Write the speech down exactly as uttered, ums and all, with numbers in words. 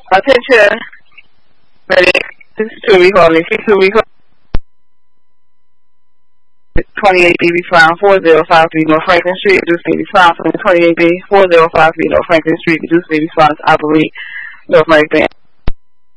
Attention. Ready? This is two recording. See two recording. twenty-eight B B Farm, four zero five three North Franklin Street, Reduce Baby Farm, twenty-eight B, four zero five three North Franklin Street, Reduce Baby Farm, Operating North Franklin.